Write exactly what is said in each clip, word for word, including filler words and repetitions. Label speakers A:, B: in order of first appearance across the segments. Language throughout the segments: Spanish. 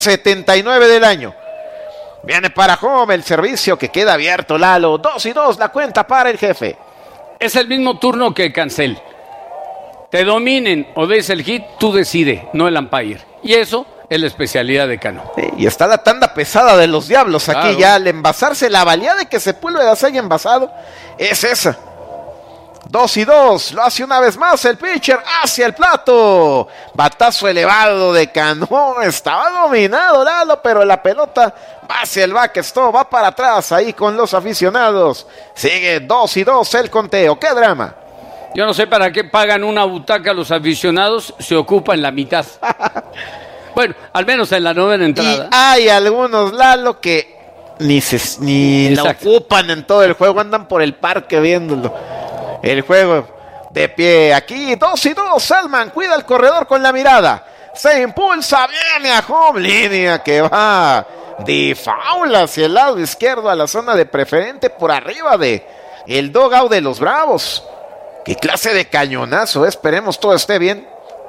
A: setenta y nueve del año. Viene para home el servicio que queda abierto, Lalo. Dos y dos la cuenta para el jefe.
B: Es el mismo turno que Cancel. Te dominen o des el hit, tú decides, no el umpire. Y eso es la especialidad de Cano.
A: Sí, y está la tanda pesada de los Diablos aquí. Claro. Ya al envasarse, la valía de que Sepúlveda se haya envasado es esa. Dos y dos, lo hace una vez más el pitcher hacia el plato. Batazo elevado de Cano, estaba dominado Lalo, pero la pelota va hacia el backstop, va para atrás ahí con los aficionados. Sigue dos y dos el conteo, qué drama.
B: Yo no sé para qué pagan una butaca a los aficionados, se ocupan la mitad. Bueno, al menos en la novena entrada.
A: Y hay algunos, Lalo, que ni, se, ni la ocupan en todo el juego, andan por el parque viéndolo. El juego de pie aquí, dos y dos, Selman cuida el corredor con la mirada. Se impulsa, viene a home, línea que va de foul hacia el lado izquierdo a la zona de preferente por arriba de el dugout de los Bravos. Qué clase de cañonazo, esperemos todo esté bien.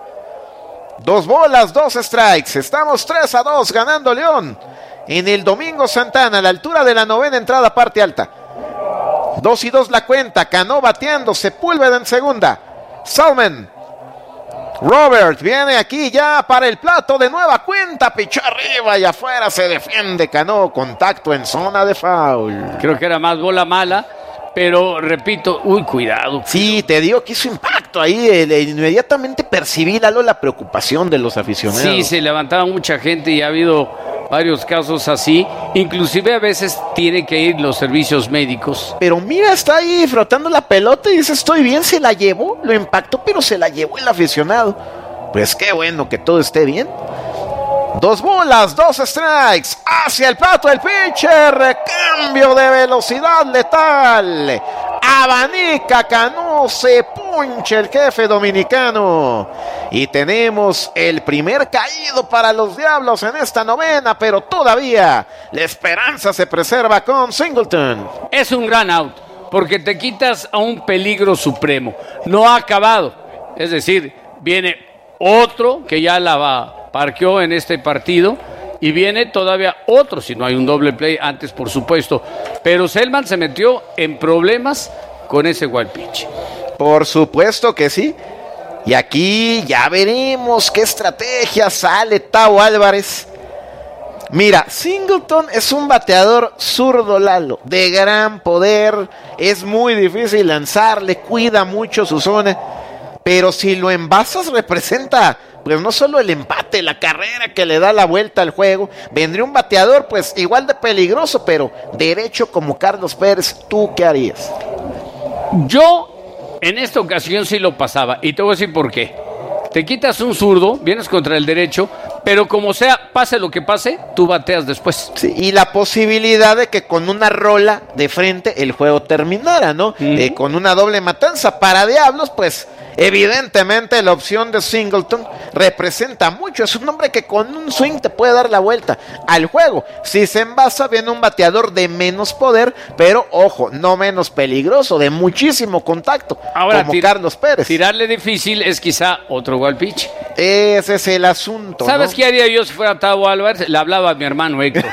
A: Dos bolas, dos strikes, estamos tres a dos ganando León. En el Domingo Santana, a la altura de la novena entrada, parte alta. Dos y dos la cuenta, Cano bateando, Sepúlveda en segunda. Salman. Robert viene aquí ya para el plato de nueva cuenta, pichó arriba y afuera se defiende Cano, contacto en zona de foul.
B: Creo que era más bola mala, pero repito, uy, cuidado.
A: Sí, te digo que hizo impacto ahí, el, el, inmediatamente percibí, Lalo, la preocupación de los aficionados.
B: Sí, se levantaba mucha gente y ha habido varios casos así, inclusive a veces tiene que ir los servicios médicos.
A: Pero mira, está ahí frotando la pelota y dice, estoy bien, se la llevó, lo impactó, pero se la llevó el aficionado. Pues qué bueno que todo esté bien. Dos bolas, dos strikes, hacia el plato el pitcher, cambio de velocidad letal, abanica Cano, se puncha el jefe dominicano y tenemos el primer caído para los Diablos en esta novena, pero todavía la esperanza se preserva con Singleton.
B: Es un gran out, porque te quitas a un peligro supremo, no ha acabado, es decir, viene otro que ya la va parqueó en este partido y viene todavía otro, si no hay un doble play antes, por supuesto. Pero Selman se metió en problemas con ese wild pitch.
A: Por supuesto que sí. Y aquí ya veremos qué estrategia sale Tao Álvarez. Mira, Singleton es un bateador zurdo, Lalo, de gran poder. Es muy difícil lanzarle, cuida mucho su zona. Pero si lo envasas representa, pues no solo el empate, la carrera que le da la vuelta al juego. Vendría un bateador pues igual de peligroso, pero derecho como Carlos Pérez. ¿Tú qué harías?
B: Yo en esta ocasión sí lo pasaba, y te voy a decir por qué. Te quitas un zurdo, vienes contra el derecho, pero como sea, pase lo que pase, tú bateas después.
A: Sí, y la posibilidad de que con una rola de frente el juego terminara, ¿no? Uh-huh. Eh, con una doble matanza para Diablos, pues evidentemente la opción de Singleton representa mucho. Es un hombre que con un swing te puede dar la vuelta al juego. Si se envasa, viene un bateador de menos poder, pero ojo, no menos peligroso, de muchísimo contacto.
B: Ahora,
A: como
B: tir-
A: Carlos Pérez.
B: Tirarle difícil es quizá otro wild pitch.
A: Ese es el asunto,
B: ¿sabes
A: ¿no?
B: qué haría yo si fuera Tavo Álvarez? Le hablaba a mi hermano Héctor.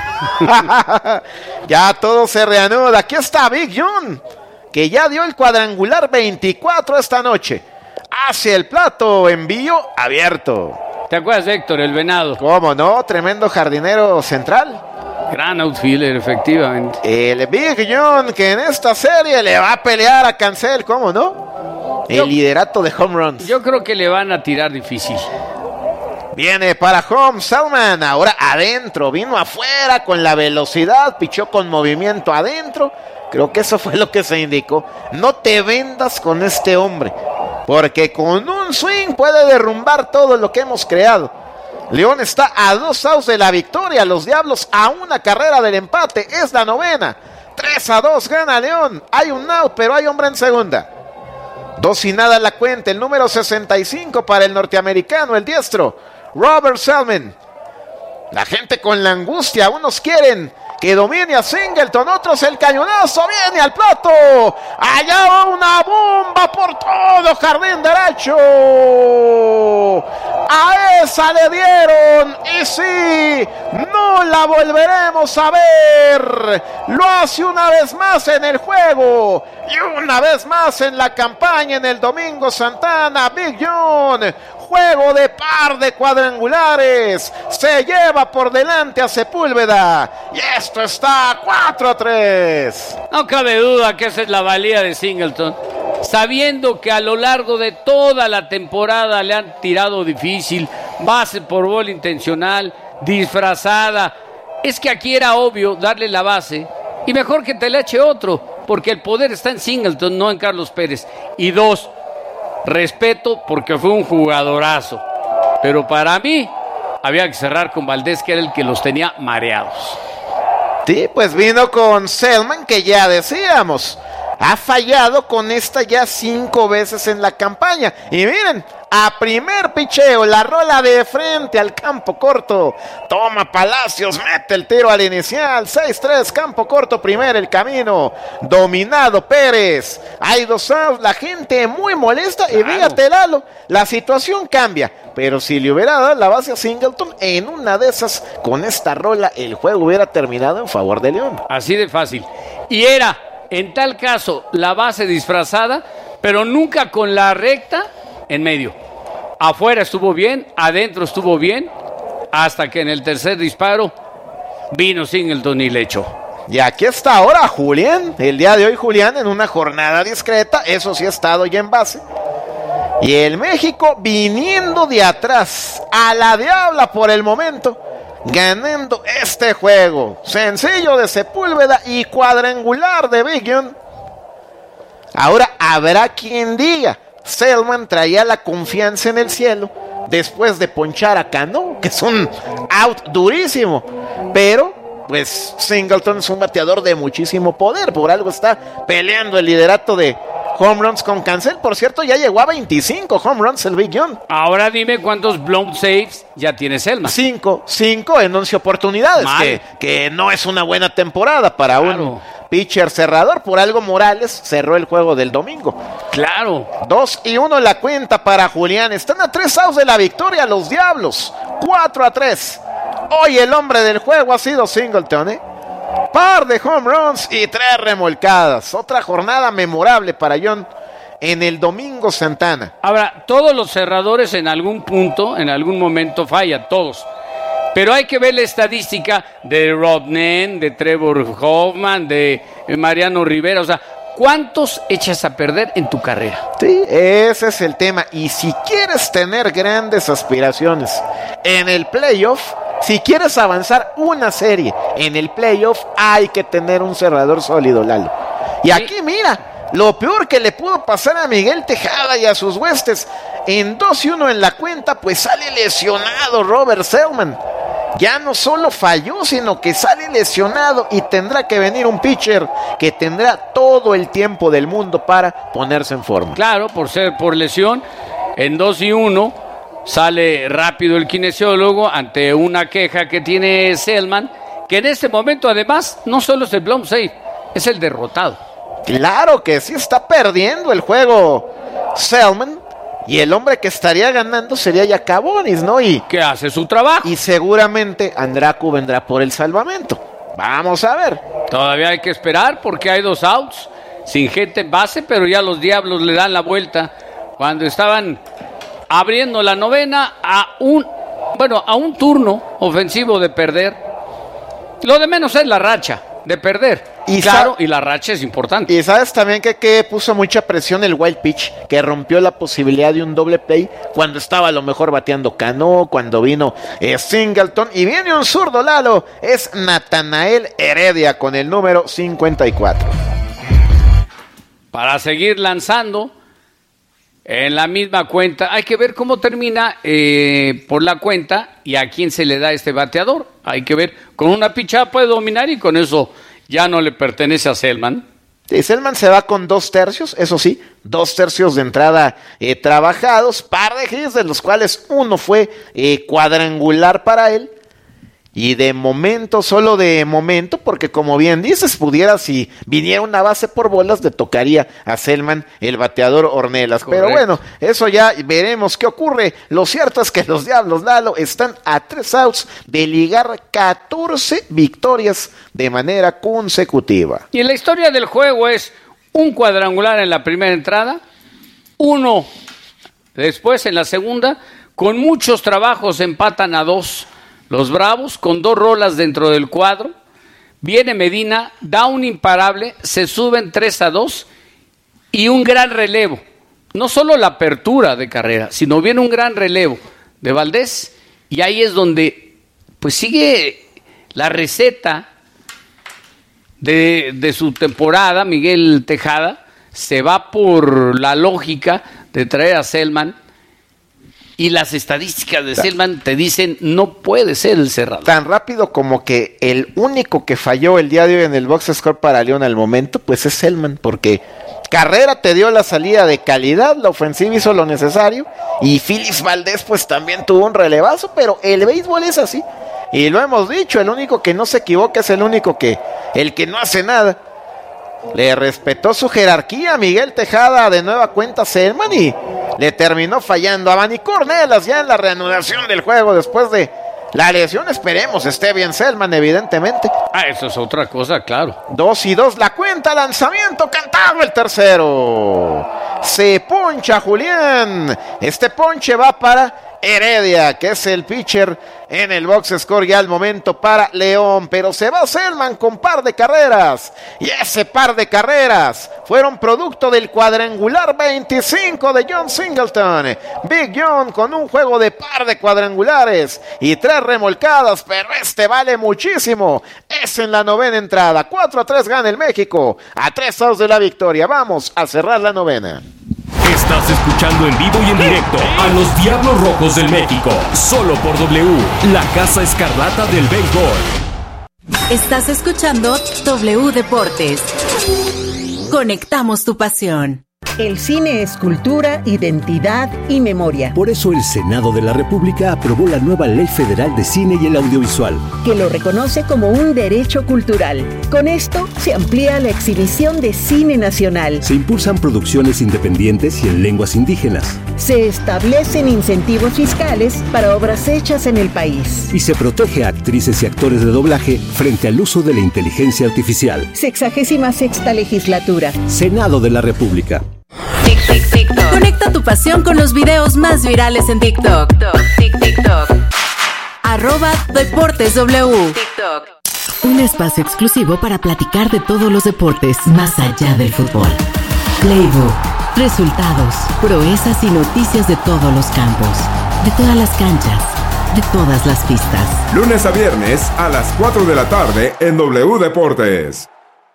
A: Ya todo se reanuda. Aquí está Big John, que ya dio el cuadrangular veinticuatro esta noche. Hacia el plato, envío abierto.
B: ¿Te acuerdas de Héctor, el venado?
A: ¿Cómo no? Tremendo jardinero central.
B: Gran outfielder, efectivamente.
A: El Big John, que en esta serie le va a pelear a Cancel, ¿cómo no? El yo, liderato de home runs.
B: Yo creo que le van a tirar difícil.
A: Viene para home, Salman, ahora adentro, vino afuera con la velocidad, pichó con movimiento adentro. Creo que eso fue lo que se indicó. No te vendas con este hombre, porque con un swing puede derrumbar todo lo que hemos creado. León está a dos outs de la victoria, los Diablos a una carrera del empate, es la novena. tres a dos gana León, hay un out, pero hay hombre en segunda. Dos y nada la cuenta, el número sesenta y cinco para el norteamericano, el diestro, Robert Salman. La gente con la angustia, unos quieren que domine a Singleton, otros el cañonazo, viene al plato, allá va una bomba por todo jardín derecho, A esa le dieron. Y sí, no la volveremos a ver. Lo hace una vez más en el juego. Y una vez más en la campaña en el Domingo Santana. Big John. Juego de par de cuadrangulares. Se lleva por delante a Sepúlveda. Y esto está cuatro a tres.
B: No cabe duda que esa es la valía de Singleton. Sabiendo que a lo largo de toda la temporada le han tirado difícil, base por bola intencional, disfrazada. Es que aquí era obvio darle la base y mejor que te le eche otro, porque el poder está en Singleton, no en Carlos Pérez. Y dos, respeto porque fue un jugadorazo, pero para mí había que cerrar con Valdés, que era el que los tenía mareados.
A: Sí, pues vino con Selman, que ya decíamos, ha fallado con esta ya cinco veces en la campaña. Y miren, a primer picheo, la rola de frente al campo corto. Toma Palacios, mete el tiro al inicial. seis tres, campo corto, primer el camino. Dominado Pérez. Hay dos outs, la gente muy molesta. Claro. Y fíjate, Lalo, la situación cambia. Pero si le hubiera dado la base a Singleton, en una de esas, con esta rola, el juego hubiera terminado en favor de León.
B: Así de fácil. Y era, en tal caso, la base disfrazada, pero nunca con la recta en medio. Afuera estuvo bien, adentro estuvo bien, hasta que en el tercer disparo vino Singleton y le echó.
A: Y aquí está ahora Julián. El día de hoy Julián en una jornada discreta, eso sí ha estado ya en base. Y el México viniendo de atrás, a la diabla por el momento, ganando este juego. Sencillo de Sepúlveda y cuadrangular de Big John. Ahora habrá quien diga, Selman traía la confianza en el cielo después de ponchar a Cano, que es un out durísimo. Pero, pues, Singleton es un bateador de muchísimo poder. Por algo está peleando el liderato de home runs con Cancel. Por cierto, ya llegó a veinticinco home runs el Big John.
B: Ahora dime cuántos blown saves ya tiene Selman.
A: Cinco, cinco en once oportunidades, que, que no es una buena temporada para claro. un pitcher cerrador. Por algo Morales cerró el juego del domingo.
B: Claro.
A: Dos y uno la cuenta para Julián. Están a tres outs de la victoria los Diablos. Cuatro a tres. Hoy el hombre del juego ha sido Singleton, ¿eh? Par de home runs y tres remolcadas. Otra jornada memorable para John en el Domingo Santana.
B: Ahora, todos los cerradores en algún punto, en algún momento fallan, todos. Pero hay que ver la estadística de Rob Nen, de Trevor Hoffman, de Mariano Rivera. O sea, ¿cuántos echas a perder en tu carrera?
A: Sí, ese es el tema. Y si quieres tener grandes aspiraciones en el playoff, si quieres avanzar una serie en el playoff, hay que tener un cerrador sólido, Lalo. Y aquí, mira, lo peor que le pudo pasar a Miguel Tejada y a sus huestes, en dos y uno en la cuenta, pues sale lesionado Robert Selman. Ya no solo falló, sino que sale lesionado y tendrá que venir un pitcher que tendrá todo el tiempo del mundo para ponerse en forma.
B: Claro, por ser por lesión, en dos y uno sale rápido el kinesiólogo ante una queja que tiene Selman, que en este momento además no solo es el blown save, es el derrotado.
A: Claro que sí, está perdiendo el juego Selman. Y el hombre que estaría ganando sería Yacabonis, ¿no? Y
B: que hace su trabajo.
A: Y seguramente Andracu vendrá por el salvamento. Vamos a ver.
B: Todavía hay que esperar porque hay dos outs, sin gente en base, pero ya los Diablos le dan la vuelta cuando estaban abriendo la novena a un, bueno, a un turno ofensivo de perder. Lo de menos es la racha de perder. Y claro, y la racha es importante.
A: Y sabes también que, que puso mucha presión el wild pitch, que rompió la posibilidad de un doble play cuando estaba a lo mejor bateando Cano, cuando vino eh, Singleton. Y viene un zurdo, Lalo, es Natanael Heredia con el número cincuenta y cuatro.
B: Para seguir lanzando en la misma cuenta, hay que ver cómo termina eh, por la cuenta y a quién se le da este bateador. Hay que ver, con una pichada puede dominar y con eso ya no le pertenece a Selman.
A: Sí, Selman se va con dos tercios, eso sí, dos tercios de entrada eh, trabajados, par de hits de los cuales uno fue eh, cuadrangular para él. Y de momento, solo de momento, porque como bien dices, pudiera, si viniera una base por bolas, le tocaría a Selman, el bateador Ornelas. Correcto. Pero bueno, eso ya veremos qué ocurre. Lo cierto es que los Diablos, Lalo, están a tres outs de ligar catorce victorias de manera consecutiva.
B: Y la historia del juego es un cuadrangular en la primera entrada, uno después en la segunda, con muchos trabajos empatan a dos. Los Bravos con dos rolas dentro del cuadro. Viene Medina, da un imparable, se suben tres a dos y un gran relevo. No solo la apertura de carrera, sino viene un gran relevo de Valdés. Y ahí es donde pues sigue la receta de, de su temporada. Miguel Tejada se va por la lógica de traer a Selman. Y las estadísticas de Selman te dicen, no puede ser el cerrador.
A: Tan rápido como que el único que falló el día de hoy en el box score para León al momento, pues es Selman, porque Carrera te dio la salida de calidad, la ofensiva hizo lo necesario, y Félix Valdés pues también tuvo un relevazo, pero el béisbol es así, y lo hemos dicho, el único que no se equivoca es el único que, el que no hace nada. Le respetó su jerarquía Miguel Tejada de nueva cuenta Selman y le terminó fallando a Abanicó Ornelas ya en la reanudación del juego después de la lesión. Esperemos esté bien Selman, evidentemente.
B: Ah, eso es otra cosa, claro.
A: Dos y dos la cuenta, lanzamiento cantado el tercero. Se poncha Julián. Este ponche va para Heredia, que es el pitcher en el box score ya al momento para León, pero se va Selman con par de carreras, y ese par de carreras fueron producto del cuadrangular veinticinco de John Singleton. Big John con un juego de par de cuadrangulares y tres remolcadas, pero este vale muchísimo. Es en la novena entrada, cuatro a tres gana el México, a tres outs de la victoria. Vamos a cerrar la novena.
C: Estás escuchando en vivo y en directo a los Diablos Rojos del México, solo por W, la Casa Escarlata del Béisbol.
D: Estás escuchando W Deportes. Conectamos tu pasión.
E: El cine es cultura, identidad y memoria.
F: Por eso el Senado de la República aprobó la nueva Ley Federal de Cine y el Audiovisual,
E: que lo reconoce como un derecho cultural. Con esto se amplía la exhibición de cine nacional.
F: Se impulsan producciones independientes y en lenguas indígenas.
E: Se establecen incentivos fiscales para obras hechas en el país.
F: Y se protege a actrices y actores de doblaje frente al uso de la inteligencia artificial.
E: Sexagésima sexta legislatura.
F: Senado de la República.
D: Tic, tic, TikTok. Conecta tu pasión con los videos más virales en TikTok. Tic, TikTok. Arroba Deportes W. TikTok. Un espacio exclusivo para platicar de todos los deportes más allá del fútbol. Playbook, resultados, proezas y noticias de todos los campos, de todas las canchas, de todas las pistas.
G: Lunes a viernes a las cuatro de la tarde en W Deportes.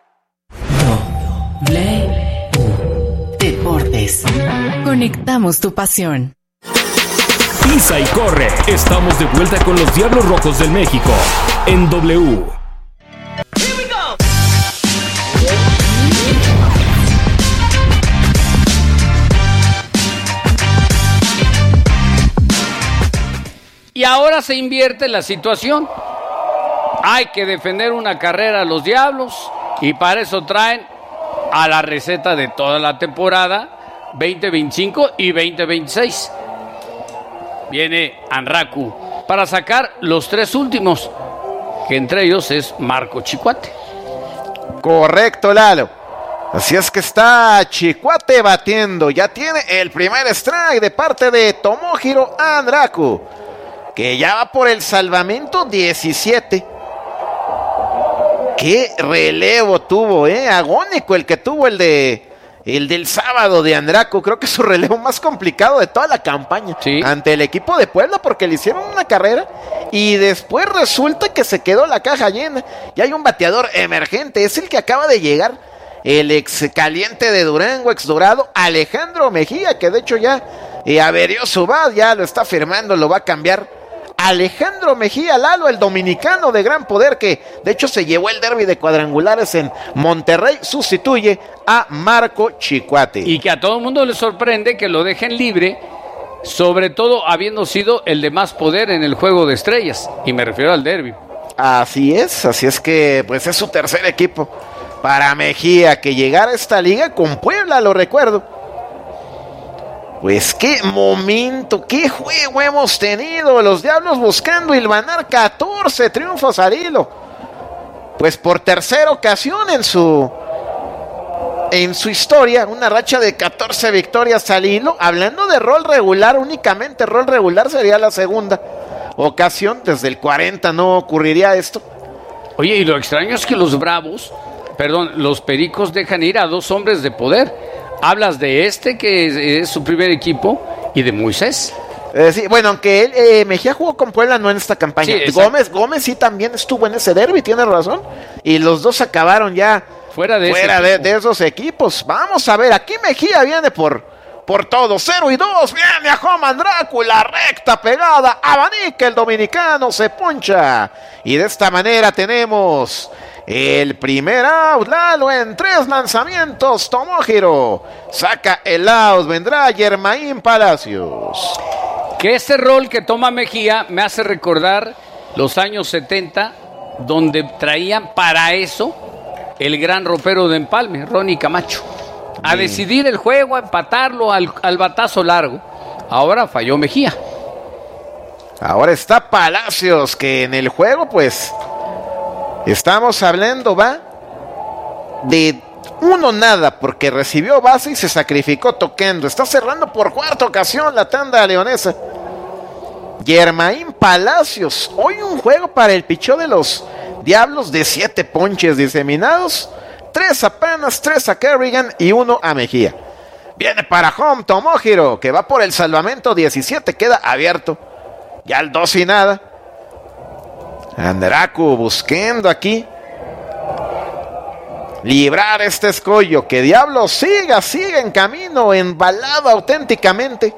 D: W Deportes. Conectamos tu pasión.
C: Pisa y corre. Estamos de vuelta con los Diablos Rojos del México en W.
B: Y ahora se invierte la situación. Hay que defender una carrera a los Diablos y para eso traen a la receta de toda la temporada veinte veinticinco y veinte veintiséis. Viene Anraku para sacar los tres últimos, que entre ellos es Marco Chicuate.
A: Correcto, Lalo. Así es que está Chicuate batiendo. Ya tiene el primer strike de parte de Tomohiro Anraku, que ya va por el salvamento diecisiete. Qué relevo tuvo, eh, agónico el que tuvo el de el del sábado de Andraco. Creo que es su relevo más complicado de toda la campaña, ¿sí?, ante el equipo de Puebla, porque le hicieron una carrera y después resulta que se quedó la caja llena y hay un bateador emergente. Es el que acaba de llegar, el ex caliente de Durango, ex Dorado, Alejandro Mejía, que de hecho ya eh, averió su bat, ya lo está firmando, lo va a cambiar. Alejandro Mejía, Lalo, el dominicano de gran poder, que de hecho se llevó el derbi de cuadrangulares en Monterrey, sustituye a Marco Chicuate.
B: Y que a todo el mundo le sorprende que lo dejen libre, sobre todo habiendo sido el de más poder en el juego de estrellas, y me refiero al derbi.
A: Así es, así es que pues es su tercer equipo. Para Mejía, que llegara a esta liga con Puebla, lo recuerdo. Pues qué momento, qué juego hemos tenido. Los Diablos buscando hilvanar catorce triunfos al hilo. Pues por tercera ocasión en su en su historia, una racha de catorce victorias al hilo. Hablando de rol regular, únicamente rol regular sería la segunda ocasión. Desde el cuarenta no ocurriría esto.
B: Oye, y lo extraño es que los Bravos, perdón, los Pericos dejan ir a dos hombres de poder. Hablas de este, que es, es su primer equipo, y de Moisés.
A: Eh, sí, bueno, aunque él, eh, Mejía jugó con Puebla, no en esta campaña.
B: Sí,
A: Gómez, Gómez sí también estuvo en ese derbi, tiene razón. Y los dos acabaron ya
B: fuera de,
A: fuera de, de esos equipos. Vamos a ver, aquí Mejía viene por, por todo. Cero y dos, viene a Homan Drácula, recta pegada, abanica el dominicano, se poncha. Y de esta manera tenemos el primer out. Lalo en tres lanzamientos. Tomohiro saca el out. Vendrá Germain Palacios.
B: Que este rol que toma Mejía me hace recordar los años setenta, donde traían para eso el gran ropero de empalme, Ronnie Camacho, a sí. decidir el juego, a empatarlo al, al batazo largo. Ahora falló Mejía.
A: Ahora está Palacios, que en el juego pues estamos hablando, va, de uno nada, porque recibió base y se sacrificó tocando. Está cerrando por cuarta ocasión la tanda leonesa. Germain Palacios, hoy un juego para el pichó de los Diablos de siete ponches diseminados, tres apenas, tres a Kerrigan y uno a Mejía. Viene para home Tomohiro, que va por el salvamento diecisiete, queda abierto. Ya el dos y nada. Andraku buscando aquí librar este escollo. Que Diablo siga, siga en camino, embalado auténticamente.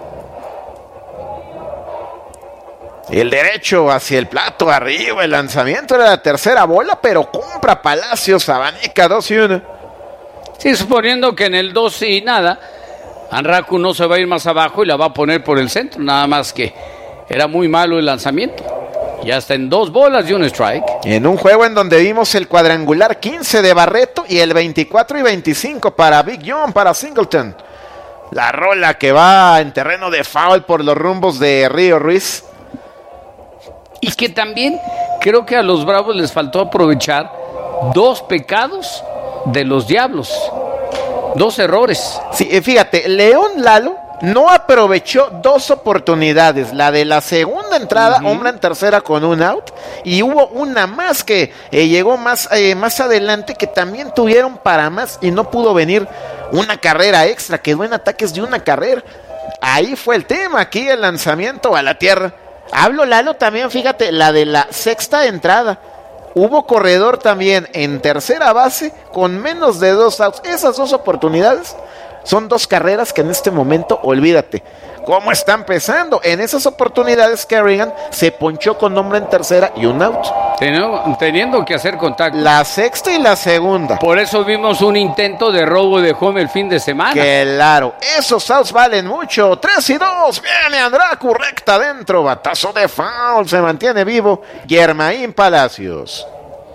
A: El derecho hacia el plato, arriba, el lanzamiento era la tercera bola, pero compra Palacios, abanica dos y uno.
B: Sí, suponiendo que en el dos y nada, Andraku no se va a ir más abajo y la va a poner por el centro, nada más que era muy malo el lanzamiento. Ya está en dos bolas y un strike.
A: En un juego en donde vimos el cuadrangular quince de Barreto y el veinticuatro y veinticinco para Big John, para Singleton. La rola que va en terreno de foul por los rumbos de Río Ruiz.
B: Y que también creo que a los Bravos les faltó aprovechar dos pecados de los Diablos. Dos errores.
A: Sí, fíjate, León Lalo no aprovechó dos oportunidades. La de la segunda entrada, uh-huh. hombre en tercera con un out. Y hubo una más que eh, llegó más, eh, más adelante, que también tuvieron para más y no pudo venir una carrera extra. Quedó en ataques de una carrera. Ahí fue el tema, aquí el lanzamiento a la tierra. Hablo Lalo también, fíjate, la de la sexta entrada. Hubo corredor también en tercera base con menos de dos outs. Esas dos oportunidades son dos carreras que en este momento, olvídate, cómo están pesando. En esas oportunidades Kerrigan se ponchó con hombre en tercera y un out.
B: Teniendo, teniendo que hacer contacto.
A: La sexta y la segunda.
B: Por eso vimos un intento de robo de home el fin de semana.
A: Claro, esos outs valen mucho. Tres y dos, viene Andraku, recta adentro, batazo de foul, se mantiene vivo Germain Palacios.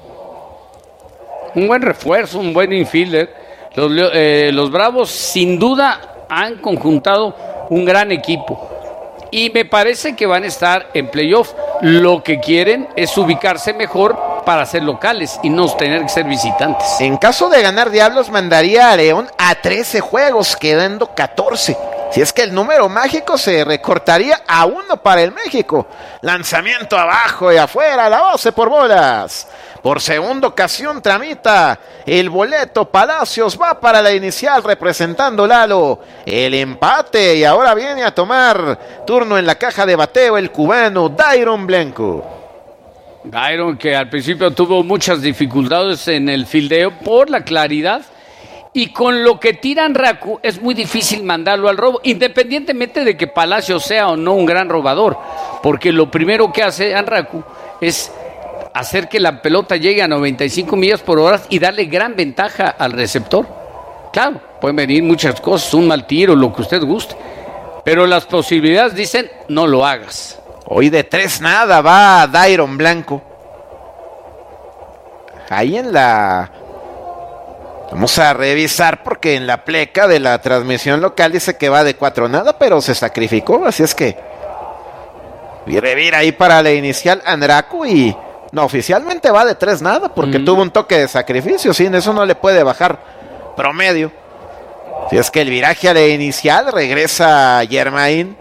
B: Un buen refuerzo, un buen infielder. Los, eh, los Bravos sin duda han conjuntado un gran equipo y me parece que van a estar en playoff. Lo que quieren es ubicarse mejor para ser locales y no tener que ser visitantes.
A: En caso de ganar Diablos, mandaría a León a trece juegos, quedando catorce. Si es que el número mágico se recortaría a uno para el México. Lanzamiento abajo y afuera, la base por bolas. Por segunda ocasión tramita el boleto. Palacios va para la inicial representando Lalo. El empate y ahora viene a tomar turno en la caja de bateo el cubano Dairon Blanco.
B: Dairon, que al principio tuvo muchas dificultades en el fildeo por la claridad. Y con lo que tira Andraku es muy difícil mandarlo al robo, independientemente de que Palacios sea o no un gran robador. Porque lo primero que hace Andraku es hacer que la pelota llegue a noventa y cinco millas por hora y darle gran ventaja al receptor. Claro, pueden venir muchas cosas, un mal tiro, lo que usted guste, pero las posibilidades dicen no lo hagas.
A: Hoy de tres nada va Dairon Blanco. ahí en la... Vamos a revisar porque en la pleca de la transmisión local dice que va de cuatro nada, pero se sacrificó, así es que revira ahí para la inicial Andraku y no, oficialmente va de tres nada porque mm. tuvo un toque de sacrificio, sin eso no le puede bajar promedio. Si es que el viraje a la inicial regresa Germain.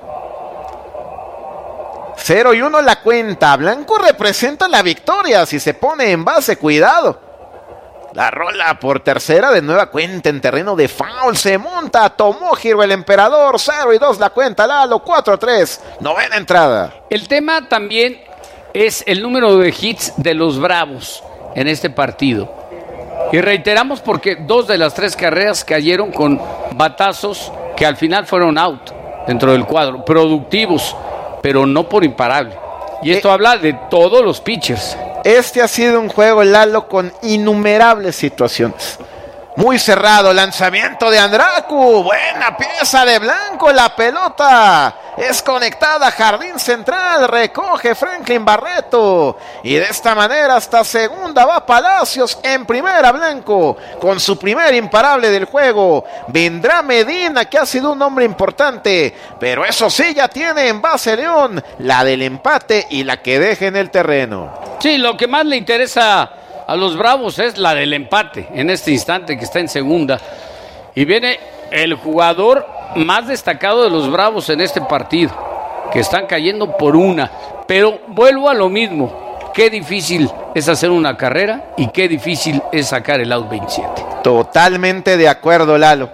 A: cero y uno la cuenta. Blanco representa la victoria si se pone en base, cuidado. La rola por tercera de nueva cuenta en terreno de foul. Se monta Tomohiro el emperador. cero y dos la cuenta. Lalo cuatro a tres. Novena entrada.
B: El tema también es el número de hits de los Bravos en este partido. Y reiteramos porque dos de las tres carreras cayeron con batazos que al final fueron out dentro del cuadro. Productivos, pero no por imparable. Y esto eh. habla de todos los pitchers.
A: Este ha sido un juego, Lalo, con innumerables situaciones. Muy cerrado, lanzamiento de Andraku. Buena pieza de Blanco, la pelota es conectada, jardín central, recoge Franklin Barreto. Y de esta manera hasta segunda va Palacios, en primera Blanco, con su primer imparable del juego. Vendrá Medina, que ha sido un hombre importante, pero eso sí, ya tiene en base León, la del empate y la que deje en el terreno.
B: Sí, lo que más le interesa a los Bravos es la del empate en este instante que está en segunda. Y viene el jugador más destacado de los Bravos en este partido, que están cayendo por una. Pero vuelvo a lo mismo. Qué difícil es hacer una carrera y qué difícil es sacar el out veintisiete.
A: Totalmente de acuerdo, Lalo.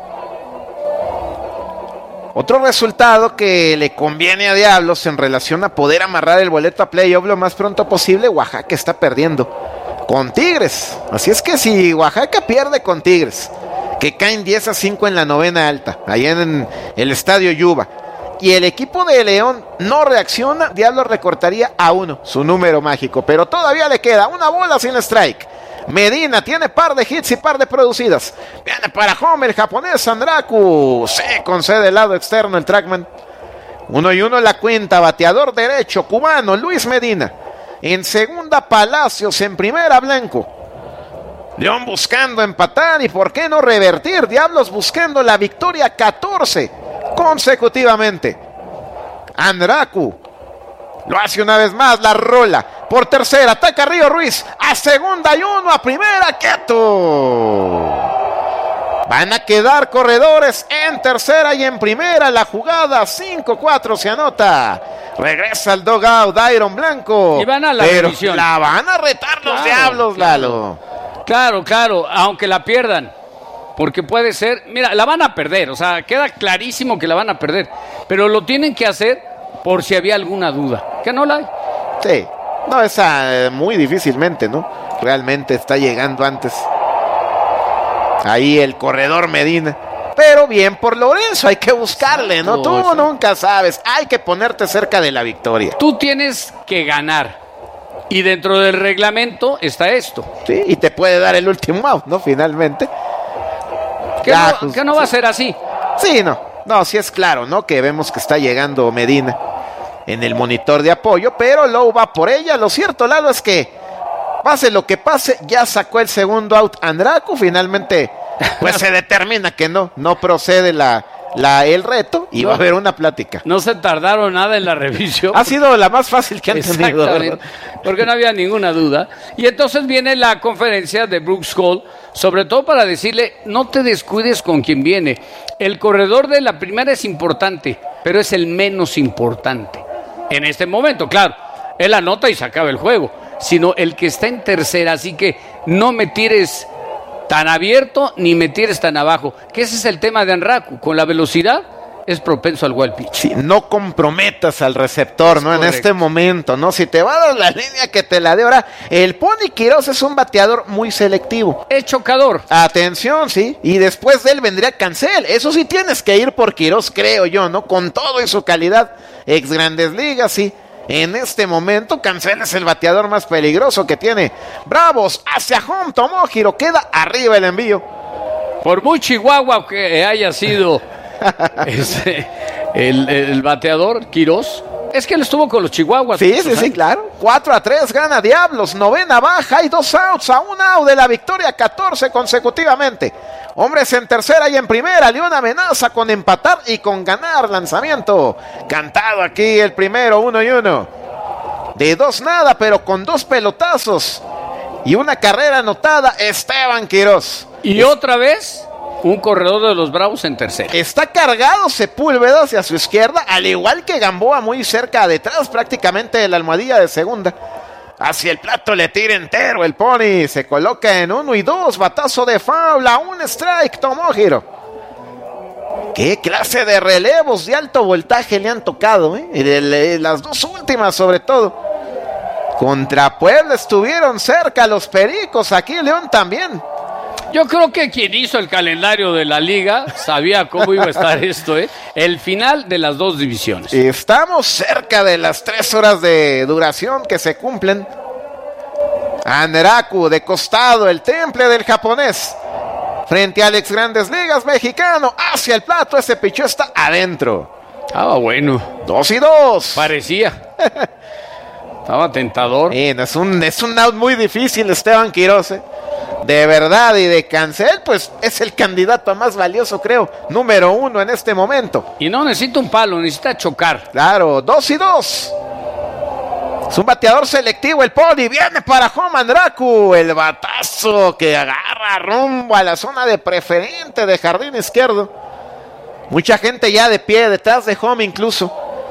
A: Otro resultado que le conviene a Diablos en relación a poder amarrar el boleto a playoff lo más pronto posible. Oaxaca está perdiendo con Tigres, así es que si Oaxaca pierde con Tigres, que caen diez a cinco en la novena alta, allá en el estadio Yuba, y el equipo de León no reacciona, Diablos recortaría a uno su número mágico, pero todavía le queda una bola sin strike. Medina tiene par de hits y par de producidas, viene para home el japonés Andraku, se concede el lado externo el trackman. Uno y uno la cuenta, bateador derecho cubano Luis Medina. En segunda Palacios, en primera Blanco. León buscando empatar y por qué no revertir. Diablos buscando la victoria catorce consecutivamente. Andraku lo hace una vez más, la rola por tercera, ataca Río Ruiz a segunda y uno a primera, quieto. Van a quedar corredores en tercera y en primera. La jugada cinco cuatro se anota. Regresa el dugout Iron Blanco.
B: Y van a la
A: pero
B: revisión.
A: La van a retar claro, los Diablos,
B: claro.
A: Lalo.
B: Claro, claro, aunque la pierdan. Porque puede ser, mira, la van a perder. O sea, queda clarísimo que la van a perder. Pero lo tienen que hacer por si había alguna duda. Que no la hay.
A: Sí, no, esa eh, muy difícilmente, ¿no? Realmente está llegando antes. Ahí el corredor Medina. Pero bien por Lorenzo, hay que buscarle, ¿no? Tú sí. Nunca sabes, hay que ponerte cerca de la victoria.
B: Tú tienes que ganar. Y dentro del reglamento está esto.
A: Sí, y te puede dar el último out, ¿no? Finalmente.
B: ¿Qué, ya, no, pues, ¿qué no va a ser así?
A: Sí, no. No, sí es claro, ¿no? Que vemos que está llegando Medina en el monitor de apoyo, pero Lowe va por ella. Lo cierto, Lalo, es que pase lo que pase, ya sacó el segundo out Andraku. Finalmente, pues se determina que no, no procede la, la, el reto y no, va a haber una plática.
B: No se tardaron nada en la revisión.
A: Ha sido la más fácil que han tenido.
B: Porque no había ninguna duda. Y entonces viene la conferencia de Brooks Hall, sobre todo para decirle, no te descuides con quien viene. El corredor de la primera es importante, pero es el menos importante. En este momento, claro, él anota y se acaba el juego, sino el que está en tercera, así que no me tires tan abierto ni me tires tan abajo, que ese es el tema de Andraku, con la velocidad es propenso al wild pitch.
A: Sí, no comprometas al receptor, es ¿no? Correcto. En este momento, ¿no? Si te va a dar la línea que te la dé. Ahora, el Pony Quiroz es un bateador muy selectivo.
B: Es chocador.
A: Atención, sí. Y después de él vendría Cancel. Eso sí tienes que ir por Quiroz, creo yo, ¿no? Con todo y su calidad, ex Grandes Ligas, sí. En este momento, Cancel es el bateador más peligroso que tiene Bravos. Hacia home, Tomohiro, queda arriba el envío.
B: Por muy chihuahua que haya sido ese, el, el bateador, Quiroz, Es que él estuvo con los Chihuahuas.
A: Sí, sí, sí, claro. cuatro a tres gana Diablos, novena baja, hay dos outs, a un out de la victoria, catorce consecutivamente. Hombres en tercera y en primera, León amenaza con empatar y con ganar. Lanzamiento cantado aquí el primero, uno y uno. De dos nada, pero con dos pelotazos y una carrera anotada, Esteban Quiroz.
B: Y es... otra vez... un corredor de los Bravos en tercera.
A: Está cargado Sepúlveda hacia su izquierda, al igual que Gamboa muy cerca detrás, prácticamente de la almohadilla de segunda. Hacia el plato le tira entero el Pony, se coloca en uno y dos, batazo de foul, a un strike, tomó giro. Qué clase de relevos de alto voltaje le han tocado, ¿eh? De, de, las dos últimas sobre todo. Contra Puebla estuvieron cerca los Pericos, aquí León también.
B: Yo creo que quien hizo el calendario de la liga sabía cómo iba a estar esto, ¿eh? El final de las dos divisiones.
A: Estamos cerca de las tres horas de duración que se cumplen. Anderaku de costado, el temple del japonés. Frente al ex Grandes Ligas mexicano, hacia el plato, ese pichó está adentro.
B: Ah, bueno.
A: Dos y dos.
B: Parecía. Estaba tentador.
A: Sí, es un, es un out muy difícil, Esteban Quiroz, ¿eh? De verdad, y de Cancel, pues es el candidato a más valioso, creo, número uno en este momento.
B: Y no necesita un palo, necesita chocar.
A: Claro, dos y dos. Es un bateador selectivo el Pony, viene para home Andraku, el batazo que agarra rumbo a la zona de preferente de jardín izquierdo. Mucha gente ya de pie detrás de home incluso.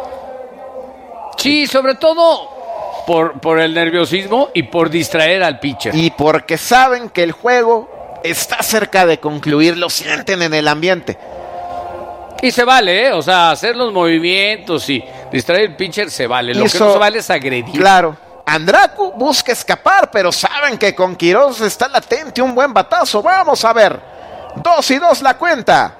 B: Sí, sobre todo... Por, por el nerviosismo y por distraer al pitcher.
A: Y porque saben que el juego está cerca de concluir, lo sienten en el ambiente.
B: Y se vale, ¿eh? O sea, hacer los movimientos y distraer al pitcher se vale. Lo Hizo, que no se vale es agredir.
A: Claro. Andraku busca escapar, pero saben que con Quiroz está latente un buen batazo. Vamos a ver. Dos y dos la cuenta.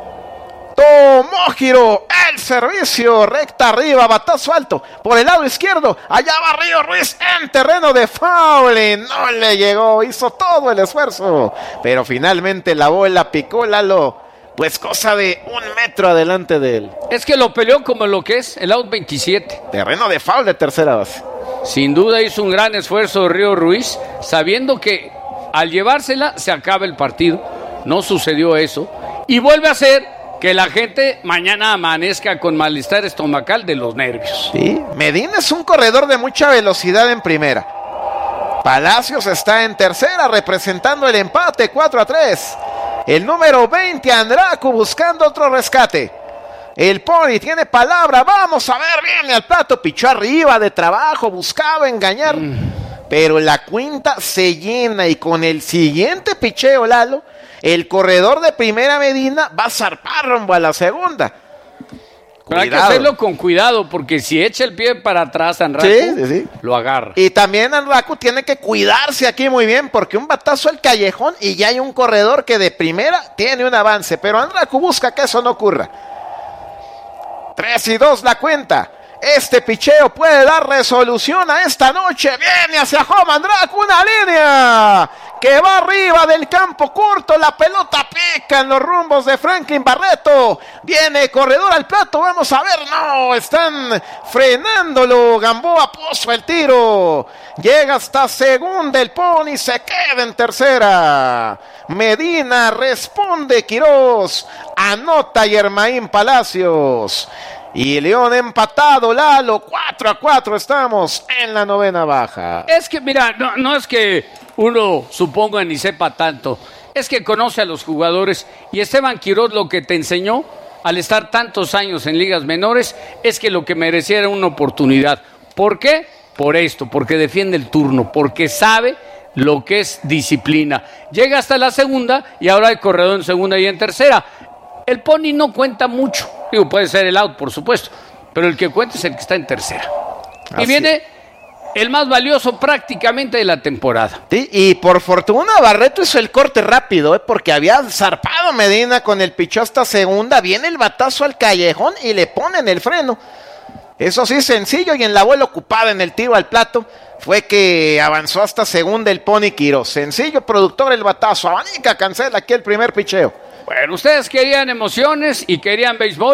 A: Tomó giro, el servicio, recta arriba, batazo alto, por el lado izquierdo, allá va Río Ruiz en terreno de foul, y no le llegó, hizo todo el esfuerzo, pero finalmente la bola picó Lalo, pues cosa de un metro adelante de él.
B: Es que lo peleó como lo que es, el out veintisiete.
A: Terreno de foul de tercera base.
B: Sin duda hizo un gran esfuerzo Río Ruiz, sabiendo que al llevársela se acaba el partido, no sucedió eso, y vuelve a ser... que la gente mañana amanezca con malestar estomacal de los nervios.
A: Sí, Medina es un corredor de mucha velocidad en primera. Palacios está en tercera representando el empate cuatro a tres. El número veinte, Andraku, buscando otro rescate. El Pony tiene palabra, vamos a ver, viene al plato, pichó arriba de trabajo, buscaba engañar. Mm. Pero la cuenta se llena y con el siguiente picheo, Lalo, el corredor de primera Medina va a zarpar rumbo a la segunda.
B: Pero hay que hacerlo con cuidado, porque si echa el pie para atrás Andraku,
A: sí, sí, sí.
B: lo agarra.
A: Y también Andraku tiene que cuidarse aquí muy bien, porque un batazo al callejón y ya hay un corredor que de primera tiene un avance, pero Andraku busca que eso no ocurra. Tres y dos la cuenta. Este picheo puede dar resolución a esta noche. Viene hacia home Andraku, una línea que va arriba del campo corto. La pelota pica en los rumbos de Franklin Barreto. Viene corredor al plato. Vamos a ver. No, están frenándolo. Gamboa puso el tiro. Llega hasta segunda el Pony. Se queda en tercera. Medina responde Quiroz. Anota Yermaín Palacios. Y León empatado, Lalo, cuatro a cuatro estamos en la novena baja.
B: Es que, mira, no, no es que uno suponga ni sepa tanto, es que conoce a los jugadores, y Esteban Quiroz lo que te enseñó al estar tantos años en ligas menores es que lo que merecía era una oportunidad. ¿Por qué? Por esto, porque defiende el turno, porque sabe lo que es disciplina. Llega hasta la segunda y ahora hay corredor en segunda y en tercera. El Pony no cuenta mucho. Digo, puede ser el out, por supuesto, pero el que cuenta es el que está en tercera. Así. Y viene el más valioso prácticamente de la temporada.
A: Sí, y por fortuna Barreto hizo el corte rápido, ¿eh? Porque había zarpado Medina con el pichó hasta segunda. Viene el batazo al callejón y le ponen el freno. Eso sí, sencillo, y en la bola ocupada en el tiro al plato fue que avanzó hasta segunda el Pony Quiroz. Sencillo, productor, el batazo. Abanica, cancela aquí el primer picheo.
B: Bueno, ustedes querían emociones y querían béisbol.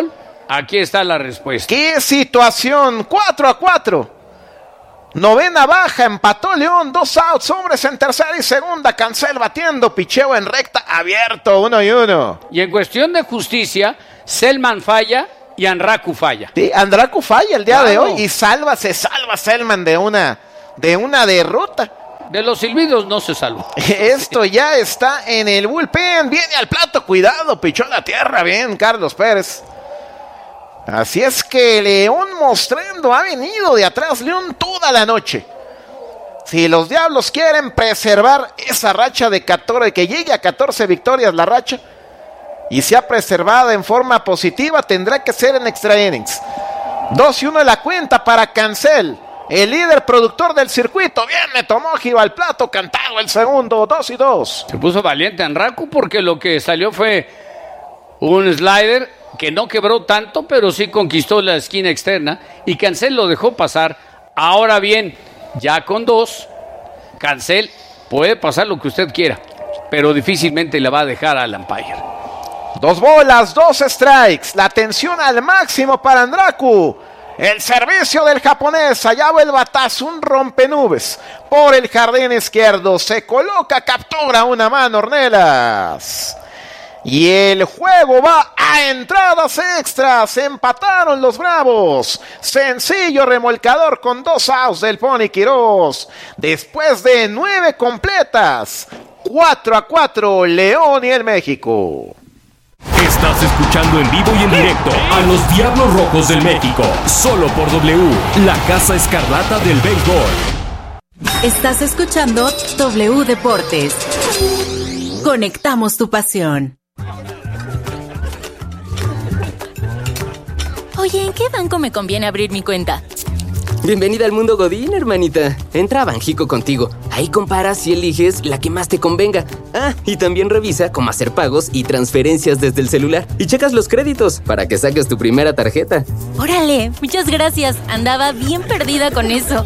B: Aquí está la respuesta.
A: ¡Qué situación! cuatro a cuatro. Novena baja, empató León, dos outs, hombres en tercera y segunda. Cancel batiendo, picheo en recta, abierto, uno y uno.
B: Y en cuestión de justicia, Selman falla y Andraku falla.
A: Sí, Andraku falla el día
B: claro.
A: de hoy y salva, se salva Selman de una, de una derrota.
B: De los silbidos no se salvó.
A: Esto ya está en el bullpen, viene al plato, cuidado, pichó la tierra, bien Carlos Pérez. Así es que León mostrando ha venido de atrás León toda la noche. Si los Diablos quieren preservar esa racha de catorce, que llegue a catorce victorias la racha, y sea preservada en forma positiva, tendrá que ser en extra innings. dos y uno de la cuenta para Cancel, el líder productor del circuito. Bien, le tomó giro al plato, cantado el segundo, dos y dos.
B: Se puso valiente Andraku porque lo que salió fue un slider que no quebró tanto, pero sí conquistó la esquina externa y Cancel lo dejó pasar. Ahora bien, ya con dos, Cancel puede pasar lo que usted quiera, pero difícilmente le va a dejar al umpire.
A: Dos bolas, dos strikes, la tensión al máximo para Andraku. El servicio del japonés, allá va el batazo, un rompenubes por el jardín izquierdo, se coloca, captura una mano Ornelas. Y el juego va a entradas extras. Empataron los Bravos. Sencillo remolcador con dos outs del Pony Quirós. Después de nueve completas. cuatro a cuatro, León y el México.
C: Estás escuchando en vivo y en directo a los Diablos Rojos del México. Solo por W, la Casa Escarlata del béisbol.
D: Estás escuchando W Deportes. Conectamos tu pasión.
H: Oye, ¿en qué banco me conviene abrir mi cuenta?
I: Bienvenida al mundo Godín, hermanita. Entra a Banjico contigo. Ahí comparas y eliges la que más te convenga. Ah, y también revisa cómo hacer pagos y transferencias desde el celular. Y checas los créditos para que saques tu primera tarjeta.
H: Órale, muchas gracias. Andaba bien perdida con eso.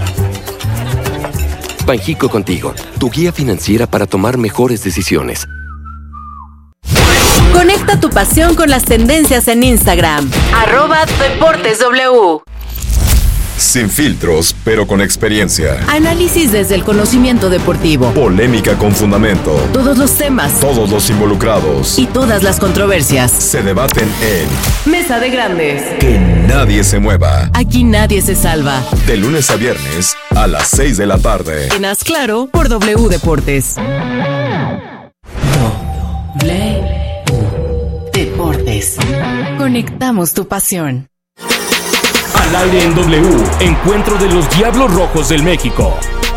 J: Banjico contigo, tu guía financiera para tomar mejores decisiones.
D: Conecta tu pasión con las tendencias en Instagram. Arroba Deportes W.
G: Sin filtros, pero con experiencia.
D: Análisis desde el conocimiento deportivo.
G: Polémica con fundamento.
D: Todos los temas.
G: Todos los involucrados.
D: Y todas las controversias.
G: Se debaten en
D: Mesa de Grandes.
G: Que nadie se mueva.
D: Aquí nadie se salva.
G: De lunes a viernes a las seis de la tarde.
D: En Haz Claro por W Deportes. W Deportes. Conectamos tu pasión.
C: Al aire en W, encuentro de los Diablos Rojos del México.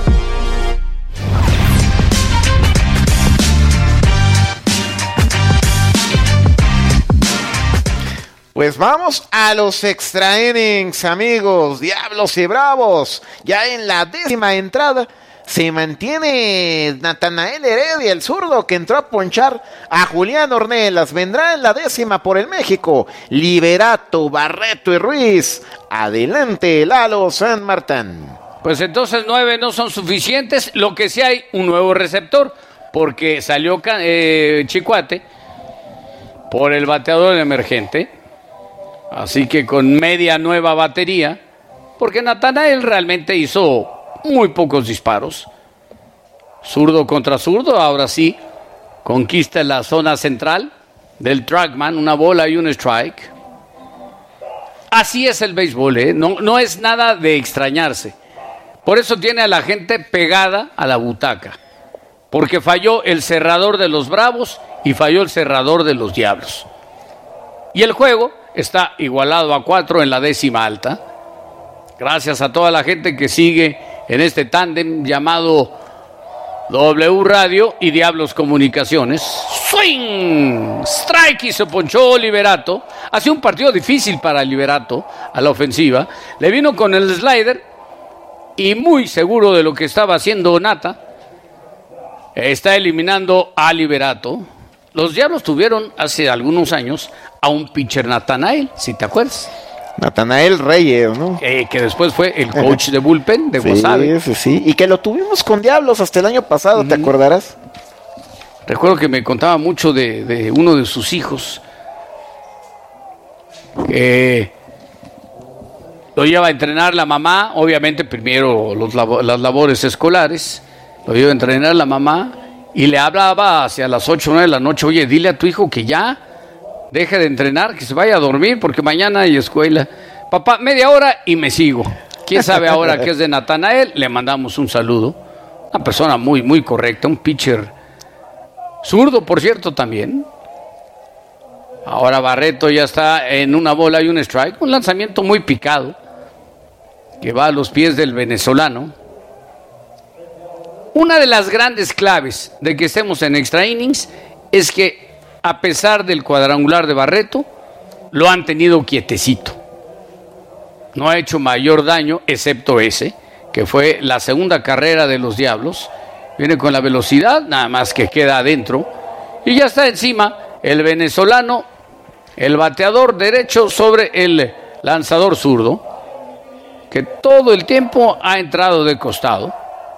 A: Pues vamos a los extra innings, amigos, Diablos y Bravos. Ya en la décima entrada se mantiene Natanael Heredia, el zurdo que entró a ponchar a Julián Ornelas. Vendrá en la décima por el México Liberato, Barreto y Ruiz. Adelante, Lalo San Martín.
B: Pues entonces nueve no son suficientes. Lo que sí hay, un nuevo receptor, porque salió eh, Chicuate por el bateador emergente. Así que con media nueva batería, porque Natanael realmente hizo muy pocos disparos. Zurdo contra zurdo, ahora sí, conquista la zona central del trackman, una bola y un strike. Así es el béisbol, ¿eh? no, no es nada de extrañarse. Por eso tiene a la gente pegada a la butaca, porque falló el cerrador de los Bravos y falló el cerrador de los Diablos. Y el juego está igualado a cuatro en la décima alta. Gracias a toda la gente que sigue en este tándem llamado W Radio y Diablos Comunicaciones. ¡Swing! Strike y se ponchó Liberato. Hace un partido difícil para Liberato a la ofensiva. Le vino con el slider y muy seguro de lo que estaba haciendo Nata. Está eliminando a Liberato. Los Diablos tuvieron hace algunos años a un pitcher Natanael, si te acuerdas.
A: Natanael Reyes, ¿no?
B: Eh, que después fue el coach de bullpen de Guasave.
A: Sí, sí, sí. Y que lo tuvimos con Diablos hasta el año pasado, ¿te mm. acordarás?
B: Recuerdo que me contaba mucho de, de uno de sus hijos. que lo lleva a entrenar la mamá, obviamente primero los labo- las labores escolares, lo lleva a entrenar la mamá y le hablaba hacia las ocho o nueve de la noche, oye, dile a tu hijo que ya deje de entrenar, que se vaya a dormir porque mañana hay escuela. Papá, media hora y me sigo. ¿Quién sabe ahora que es de Natanael? Le mandamos un saludo. Una persona muy, muy correcta, un pitcher zurdo, por cierto, también. Ahora Barreto ya está en una bola y un strike, un lanzamiento muy picado que va a los pies del venezolano. Una de las grandes claves de que estemos en extra innings es que a pesar del cuadrangular de Barreto, lo han tenido quietecito. No ha hecho mayor daño, excepto ese, que fue la segunda carrera de los Diablos. Viene con la velocidad, nada más que queda adentro. Y ya está encima el venezolano, el bateador derecho sobre el lanzador zurdo, que todo el tiempo ha entrado de costado.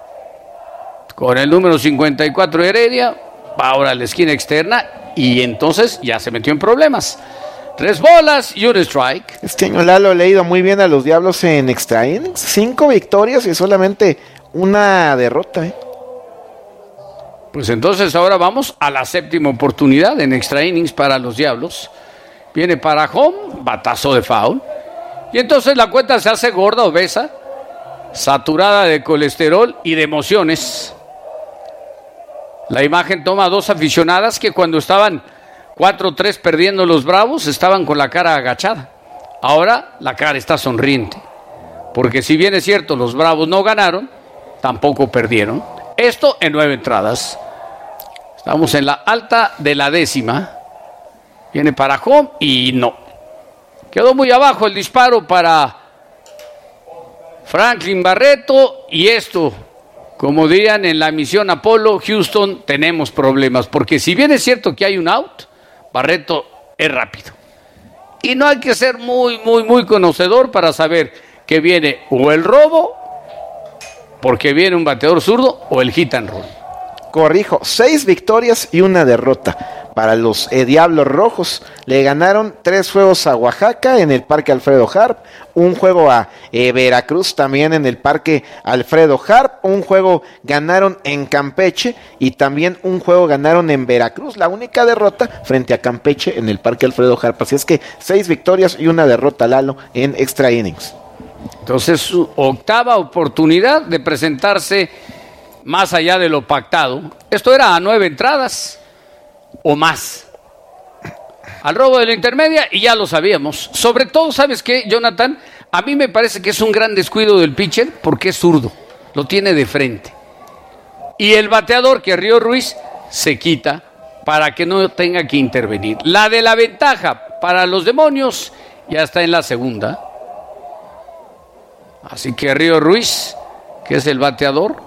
B: Con el número cincuenta y cuatro Heredia, va ahora a la esquina externa y entonces ya se metió en problemas. Tres bolas y un strike.
A: Este año Lalo ha leído muy bien a los Diablos en extra innings. Cinco victorias y solamente una derrota. ¿eh?
B: Pues entonces ahora vamos a la séptima oportunidad en extra innings para los Diablos. Viene para home, batazo de foul. Y entonces la cuenta se hace gorda, obesa, saturada de colesterol y de emociones. La imagen toma a dos aficionadas que cuando estaban cuatro tres perdiendo los Bravos estaban con la cara agachada. Ahora la cara está sonriente. Porque si bien es cierto, los Bravos no ganaron, tampoco perdieron. Esto en nueve entradas. Estamos en la alta de la décima. Viene para home y no. Quedó muy abajo el disparo para Franklin Barreto. Y esto, como dirían en la misión Apolo, Houston, tenemos problemas. Porque si bien es cierto que hay un out, Barreto es rápido. Y no hay que ser muy, muy, muy conocedor para saber que viene o el robo, porque viene un bateador zurdo, o el hit and roll.
A: Corrijo, seis victorias y una derrota para los eh, Diablos Rojos. Le ganaron tres juegos a Oaxaca en el Parque Alfredo Harp, un juego a eh, Veracruz también en el Parque Alfredo Harp, un juego ganaron en Campeche y también un juego ganaron en Veracruz. La única derrota frente a Campeche en el Parque Alfredo Harp. Así es que seis victorias y una derrota, Lalo, en extra innings.
B: Entonces su octava oportunidad de presentarse más allá de lo pactado. Esto era a nueve entradas o más. Al robo de la intermedia y ya lo sabíamos. Sobre todo, ¿sabes qué, Jonathan? A mí me parece que es un gran descuido del pitcher porque es zurdo. Lo tiene de frente. Y el bateador, que Río Ruiz, se quita para que no tenga que intervenir. La de la ventaja para los Demonios ya está en la segunda. Así que Río Ruiz, que es el bateador,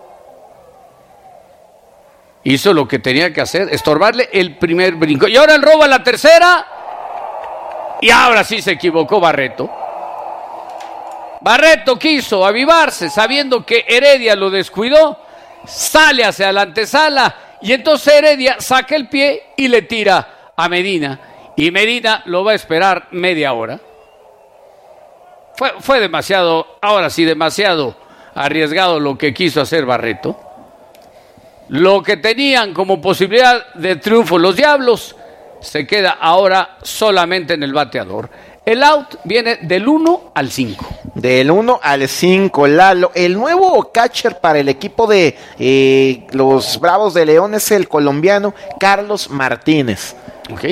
B: hizo lo que tenía que hacer, estorbarle el primer brinco. Y ahora el robo a la tercera. Y ahora sí se equivocó Barreto. Barreto quiso avivarse sabiendo que Heredia lo descuidó. Sale hacia la antesala. Y entonces Heredia saca el pie y le tira a Medina. Y Medina lo va a esperar media hora. Fue, fue demasiado, ahora sí, demasiado arriesgado lo que quiso hacer Barreto. Lo que tenían como posibilidad de triunfo los Diablos se queda ahora solamente en el bateador. El out viene del uno al cinco.
A: Del uno al cinco, Lalo. El nuevo catcher para el equipo de eh, los Bravos de León es el colombiano Carlos Martínez.
B: Ok.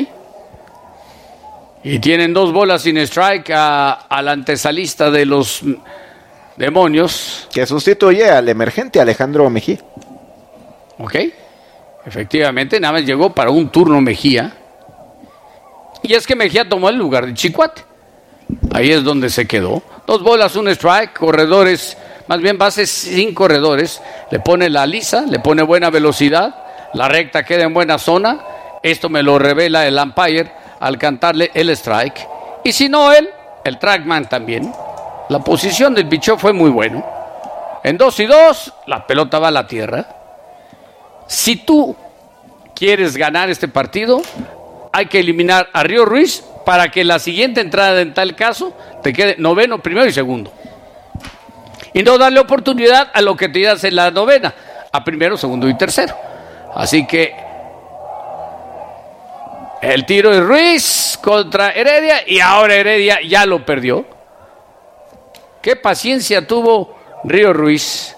B: Y tienen dos bolas sin strike a, al antesalista de los Demonios.
A: Que sustituye al emergente Alejandro Mejía.
B: Ok. Efectivamente, nada más llegó para un turno Mejía. Y es que Mejía tomó el lugar de Chicuate. Ahí es donde se quedó. Dos bolas, un strike, corredores, más bien bases sin corredores. Le pone la lisa, le pone buena velocidad. La recta queda en buena zona. Esto me lo revela el umpire al cantarle el strike. Y si no él, el trackman también. La posición del picheo fue muy bueno. En dos y dos, la pelota va a la tierra. Si tú quieres ganar este partido, hay que eliminar a Río Ruiz para que la siguiente entrada en tal caso te quede noveno, primero y segundo. Y no darle oportunidad a lo que te das en la novena, a primero, segundo y tercero. Así que el tiro de Ruiz contra Heredia y ahora Heredia ya lo perdió. Qué paciencia tuvo Río Ruiz.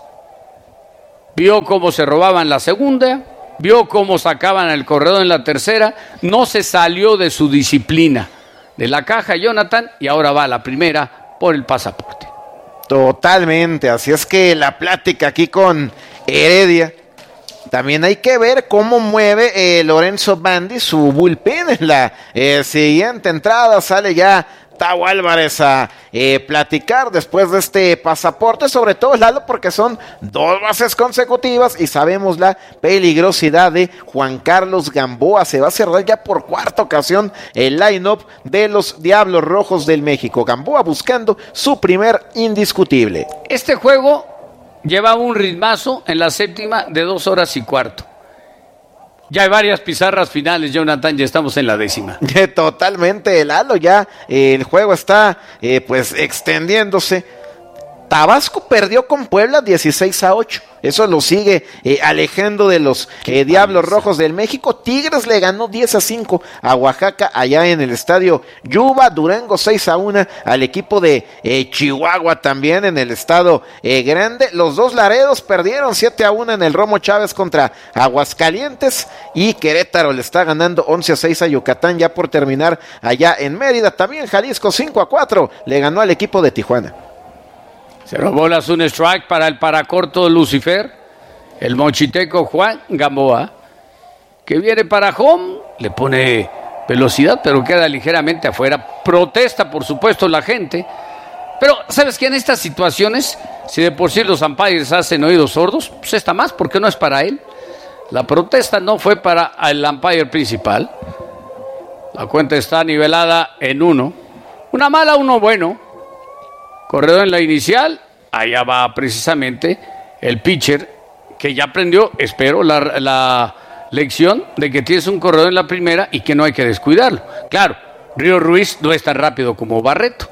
B: Vio cómo se robaban la segunda, vio cómo sacaban el corredor en la tercera, no se salió de su disciplina de la caja Jonathan y ahora va a la primera por el pasaporte.
A: Totalmente, así es que la plática aquí con Heredia. También hay que ver cómo mueve eh, Lorenzo Bandi su bullpen en la eh, siguiente entrada. Sale ya Tavo Álvarez a eh, platicar después de este pasaporte, sobre todo Lalo, porque son dos bases consecutivas y sabemos la peligrosidad de Juan Carlos Gamboa. Se va a cerrar ya por cuarta ocasión el line-up de los Diablos Rojos del México. Gamboa buscando su primer indiscutible.
B: Este juego lleva un ritmazo en la séptima de dos horas y cuarto. Ya hay varias pizarras finales, Jonathan, ya estamos en la décima.
A: Totalmente, Lalo, ya eh, el juego está eh, pues extendiéndose. Tabasco perdió con Puebla dieciséis a ocho. Eso lo sigue eh, alejando de los eh, Diablos Rojos del México. Tigres le ganó diez a cinco a Oaxaca allá en el estadio Yuba. Durango seis a uno al equipo de eh, Chihuahua también en el estado eh, Grande. Los dos Laredos perdieron siete a uno en el Romo Chávez contra Aguascalientes. Y Querétaro le está ganando once a seis a Yucatán ya por terminar allá en Mérida. También Jalisco cinco a cuatro le ganó al equipo de Tijuana.
B: Cero bolas, un strike para el paracorto Lucifer, el mochiteco Juan Gamboa, que viene para home, le pone velocidad, pero queda ligeramente afuera. Protesta, por supuesto, la gente. Pero, ¿sabes qué? En estas situaciones, si de por sí los umpires hacen oídos sordos, pues está más, porque no es para él. La protesta no fue para el umpire principal. La cuenta está nivelada en uno. Una mala, uno bueno. Corredor en la inicial, allá va precisamente el pitcher que ya aprendió, espero, la, la lección de que tienes un corredor en la primera y que no hay que descuidarlo. Claro, Río Ruiz no es tan rápido como Barreto.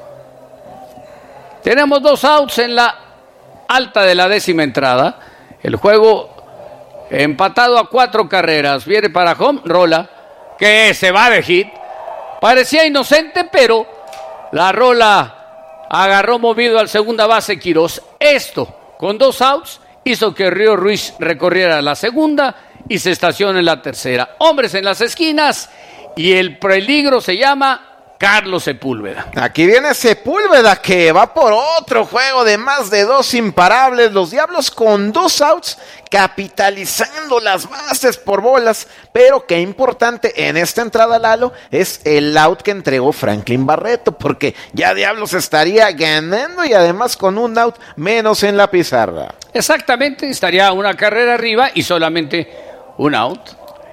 B: Tenemos dos outs en la alta de la décima entrada. El juego empatado a cuatro carreras. Viene para home, rola, que se va de hit. Parecía inocente, pero la rola agarró movido al segunda base Quirós. Esto, con dos outs, hizo que Río Ruiz recorriera la segunda y se estaciona en la tercera. Hombres en las esquinas y el peligro se llama Carlos Sepúlveda.
A: Aquí viene Sepúlveda que va por otro juego de más de dos imparables. Los Diablos con dos outs capitalizando las bases por bolas. Pero qué importante en esta entrada, Lalo, es el out que entregó Franklin Barreto, porque ya Diablos estaría ganando y además con un out menos en la pizarra.
B: Exactamente, estaría una carrera arriba y solamente un out.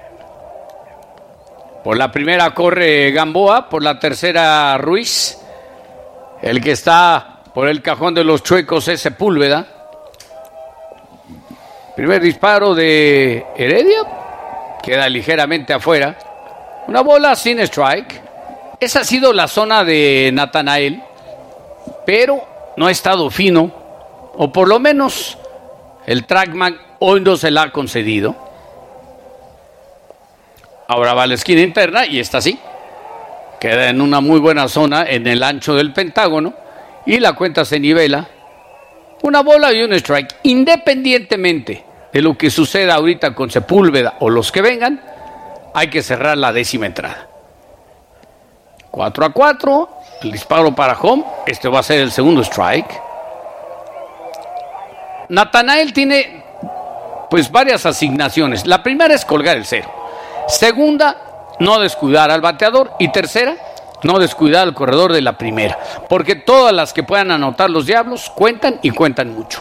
B: Por la primera corre Gamboa, por la tercera Ruiz. El que está por el cajón de los chuecos es Sepúlveda. Primer disparo de Heredia. Queda ligeramente afuera. Una bola sin strike. Esa ha sido la zona de Natanael. Pero no ha estado fino. O por lo menos el trackman hoy no se la ha concedido. Ahora va a la esquina interna y está así. Queda en una muy buena zona en el ancho del pentágono. Y la cuenta se nivela. Una bola y un strike. Independientemente de lo que suceda ahorita con Sepúlveda o los que vengan, hay que cerrar la décima entrada. cuatro a cuatro. El disparo para home. Este va a ser el segundo strike. Natanael tiene pues varias asignaciones. La primera es colgar el cero. Segunda, no descuidar al bateador. Y tercera, no descuidar al corredor de la primera. Porque todas las que puedan anotar los Diablos cuentan y cuentan mucho.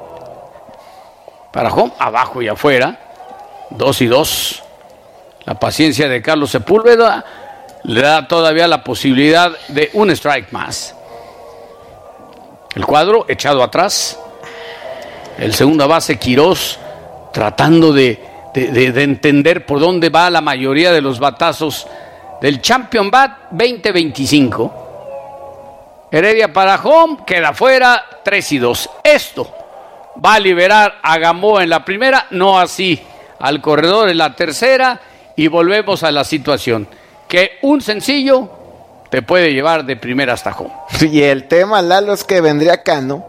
B: Para home, abajo y afuera. Dos y dos. La paciencia de Carlos Sepúlveda le da todavía la posibilidad de un strike más. El cuadro echado atrás. El segunda base Quirós tratando de... De, de, de entender por dónde va la mayoría de los batazos del Champion Bat veinte veinticinco. Heredia para home, queda fuera tres y dos. Esto va a liberar a Gamboa en la primera, no así al corredor en la tercera, y volvemos a la situación que un sencillo te puede llevar de primera hasta home.
A: Y el tema, Lalo, es que vendría Cano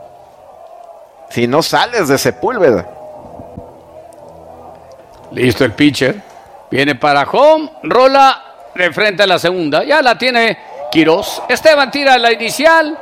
A: si no sales de Sepúlveda.
B: Listo el pitcher, viene para home, rola de frente a la segunda, ya la tiene Quirós. Esteban tira la inicial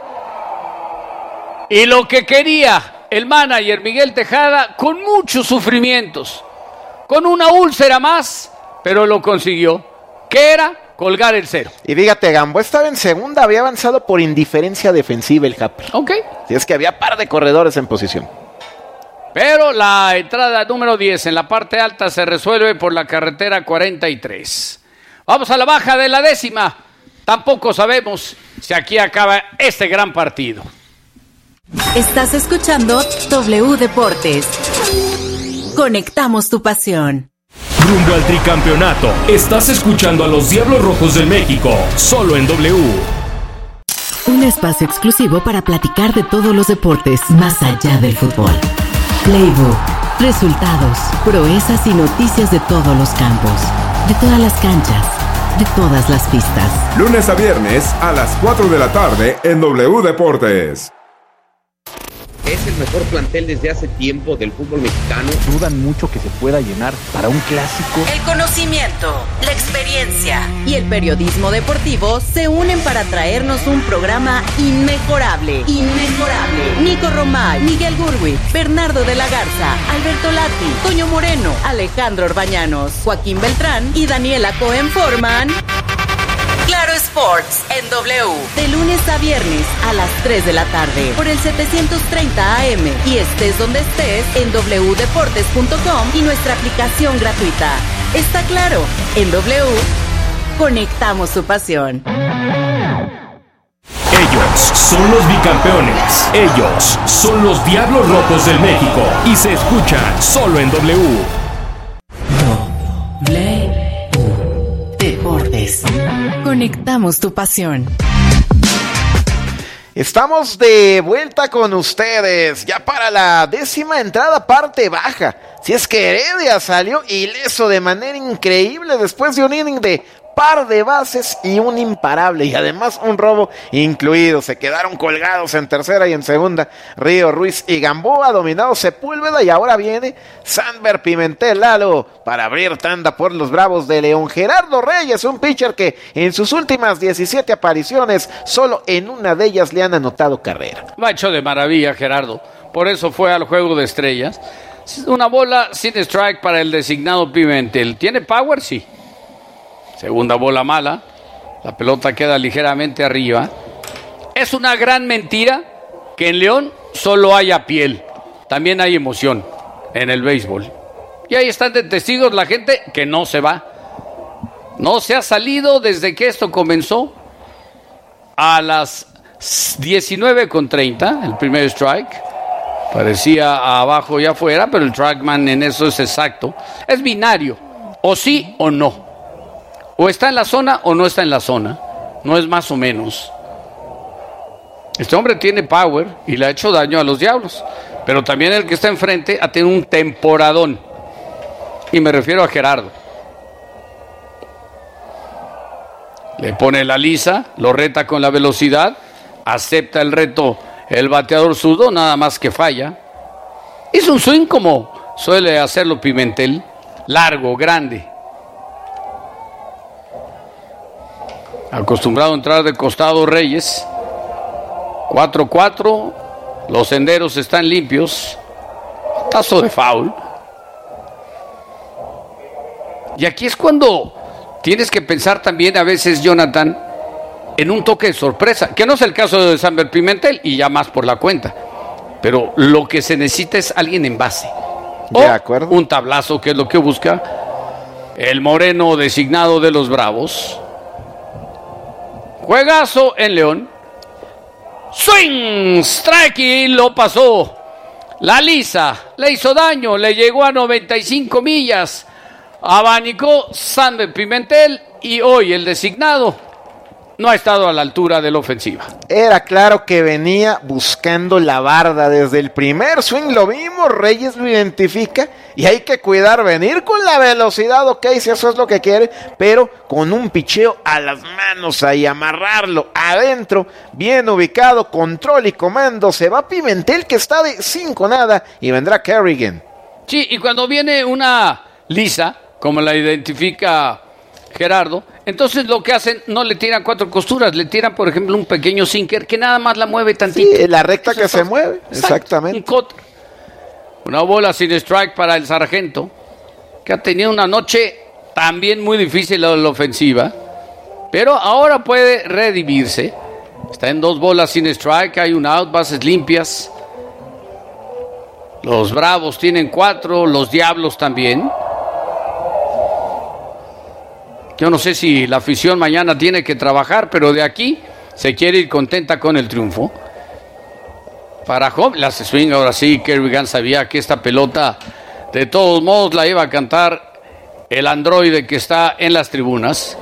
B: y lo que quería el manager Miguel Tejada, con muchos sufrimientos, con una úlcera más, pero lo consiguió, que era colgar el cero.
A: Y fíjate, Gamboa estaba en segunda, había avanzado por indiferencia defensiva el Happy.
B: Ok.
A: Si es que había par de corredores en posición.
B: Pero la entrada número diez en la parte alta se resuelve por la carretera cuarenta y tres. Vamos a la baja de la décima. Tampoco sabemos si aquí acaba este gran partido.
D: Estás escuchando W Deportes. Conectamos tu pasión.
C: Rumbo al tricampeonato. Estás escuchando a los Diablos Rojos del México, solo en W.
D: Un espacio exclusivo para platicar de todos los deportes más allá del fútbol. Playbook, resultados, proezas y noticias de todos los campos, de todas las canchas, de todas las pistas.
G: Lunes a viernes a las cuatro de la tarde en W Deportes.
K: Es el mejor plantel desde hace tiempo del fútbol mexicano.
L: Dudan mucho que se pueda llenar para un clásico.
D: El conocimiento, la experiencia y el periodismo deportivo se unen para traernos un programa inmejorable. Inmejorable. Nico Romay, Miguel Gurwitz, Bernardo de la Garza, Alberto Lati, Toño Moreno, Alejandro Orbañanos, Joaquín Beltrán y Daniela Cohen forman Claro Sports en W, de lunes a viernes a las tres de la tarde por el setecientos treinta A M y estés donde estés en doble u deportes punto com y nuestra aplicación gratuita. Está claro, en W conectamos su pasión.
C: Ellos son los bicampeones. Ellos son los Diablos Rojos del México y se escuchan solo en W.
D: W Deportes. Conectamos tu pasión.
A: Estamos de vuelta con ustedes, ya para la décima entrada parte baja. Si es que Heredia salió ileso de manera increíble después de un inning de par de bases y un imparable, y además un robo incluido. Se quedaron colgados en tercera y en segunda Río, Ruiz y Gamboa, dominado Sepúlveda, y ahora viene Sanber Pimentel Lalo para abrir tanda por los Bravos de León. Gerardo Reyes, un pitcher que en sus últimas diecisiete apariciones, solo en una de ellas le han anotado carrera.
B: Lo ha hecho de maravilla Gerardo, por eso fue al Juego de Estrellas. Una bola sin strike para el designado Pimentel. ¿Tiene power? Sí. Segunda bola mala, la pelota queda ligeramente arriba. Es una gran mentira que en León solo haya piel, también hay emoción en el béisbol. Y ahí están de testigos la gente que no se va. No se ha salido desde que esto comenzó. A las diecinueve con treinta, el primer strike. Parecía abajo y afuera, pero el trackman en eso es exacto. Es binario, o sí o no. O está en la zona o no está en la zona. No es más o menos. Este hombre tiene power y le ha hecho daño a los Diablos. Pero también el que está enfrente ha tenido un temporadón. Y me refiero a Gerardo. Le pone la lisa, lo reta con la velocidad, acepta el reto el bateador zurdo, nada más que falla. Hizo un swing como suele hacerlo Pimentel, largo, grande. Acostumbrado a entrar de costado Reyes. cuatro cuatro. Los senderos están limpios. Tazo de foul. Y aquí es cuando tienes que pensar también a veces, Jonathan, en un toque de sorpresa, que no es el caso de Sanber Pimentel y ya más por la cuenta. Pero lo que se necesita es alguien en base.
A: De acuerdo.
B: Un tablazo, que es lo que busca el Moreno designado de los Bravos. Juegazo en León. Swing, strike y lo pasó. La lisa le hizo daño, le llegó a noventa y cinco millas. abanicó Sandy Pimentel y hoy el designado no ha estado a la altura de la ofensiva.
A: Era claro que venía buscando la barda desde el primer swing, lo vimos, Reyes lo identifica y hay que cuidar, venir con la velocidad, ok, si eso es lo que quiere, pero con un picheo a las manos ahí, amarrarlo adentro, bien ubicado, control y comando, se va Pimentel que está de cinco nada y vendrá Kerrigan.
B: Sí, y cuando viene una lisa, como la identifica Gerardo, entonces lo que hacen, no le tiran cuatro costuras, le tiran, por ejemplo, un pequeño sinker que nada más la mueve tantito.
A: Sí, la recta que se mueve,
B: exacto,
A: exactamente.
B: Un cutter. Una bola sin strike para el sargento, que ha tenido una noche también muy difícil en la ofensiva, pero ahora puede redimirse. Está en dos bolas sin strike, hay un out, bases limpias. Los Bravos tienen cuatro, los Diablos también. Yo no sé si la afición mañana tiene que trabajar, pero de aquí se quiere ir contenta con el triunfo. Para home, la swing ahora sí, Kerrigan sabía que esta pelota de todos modos la iba a cantar el androide que está en las tribunas.